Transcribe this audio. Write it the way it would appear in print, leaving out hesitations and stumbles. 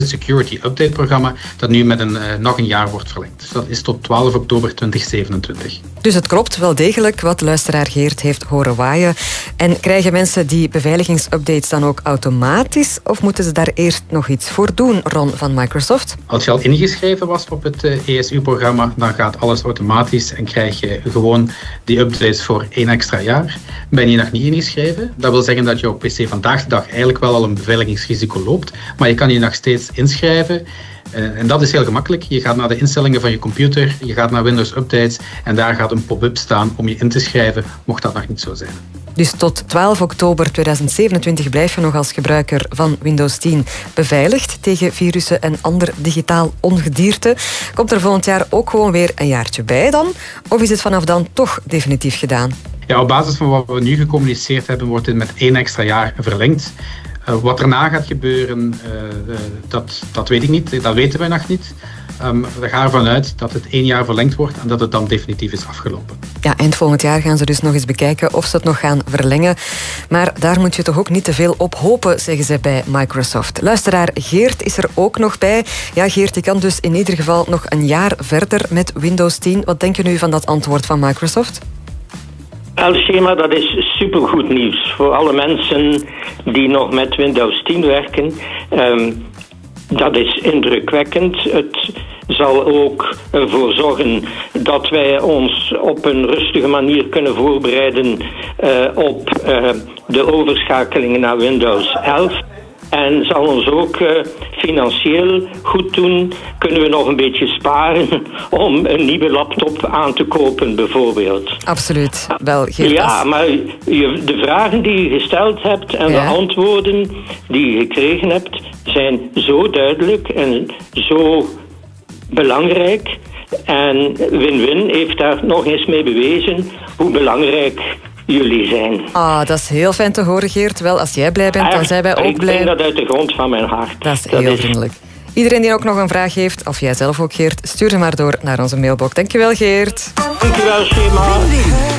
Security Update programma dat nu met nog een jaar wordt verlengd. Dus dat is tot 12 oktober 2027. Dus het klopt wel degelijk wat luisteraar Geert heeft horen waaien. En krijgen mensen die beveiligingsupdates dan ook automatisch of moeten ze daar eerst nog iets voor doen, Ron van Microsoft? Als je al ingeschreven was op het ESU-programma, dan gaat alles automatisch en krijg je gewoon die updates voor 1 extra jaar. Ben je nog niet ingeschreven? Dat wil zeggen dat je op PC vandaag de dag eigenlijk wel al een beveiligingsrisico loopt, maar je kan je nog steeds inschrijven. En dat is heel gemakkelijk. Je gaat naar de instellingen van je computer, je gaat naar Windows Updates en daar gaat een pop-up staan om je in te schrijven, mocht dat nog niet zo zijn. Dus tot 12 oktober 2027 blijf je nog als gebruiker van Windows 10 beveiligd tegen virussen en ander digitaal ongedierte. Komt er volgend jaar ook gewoon weer een jaartje bij dan? Of is het vanaf dan toch definitief gedaan? Ja, op basis van wat we nu gecommuniceerd hebben, wordt dit met 1 extra jaar verlengd. Wat erna gaat gebeuren, dat weet ik niet. Dat weten wij nog niet. We gaan ervan uit dat het 1 jaar verlengd wordt en dat het dan definitief is afgelopen. Ja, eind volgend jaar gaan ze dus nog eens bekijken of ze het nog gaan verlengen. Maar daar moet je toch ook niet te veel op hopen, zeggen ze bij Microsoft. Luisteraar Geert is er ook nog bij. Ja, Geert, je kan dus in ieder geval nog een jaar verder met Windows 10. Wat denken u van dat antwoord van Microsoft? Elshema, dat is supergoed nieuws voor alle mensen die nog met Windows 10 werken. Dat is indrukwekkend. Het zal ook ervoor zorgen dat wij ons op een rustige manier kunnen voorbereiden op de overschakelingen naar Windows 11. En zal ons ook financieel goed doen. Kunnen we nog een beetje sparen om een nieuwe laptop aan te kopen, bijvoorbeeld. Absoluut. Wel, Geert, ja, maar de vragen die je gesteld hebt en de antwoorden die je gekregen hebt, zijn zo duidelijk en zo belangrijk. En Win-Win heeft daar nog eens mee bewezen hoe belangrijk jullie zijn. Dat is heel fijn te horen, Geert. Wel, als jij blij bent, dan zijn wij ook blij. Ik denk dat uit de grond van mijn hart. Dat is heel vriendelijk. Iedereen die ook nog een vraag heeft, of jij zelf ook, Geert, stuur ze maar door naar onze mailbox. Dankjewel, Geert. Dankjewel, Shema.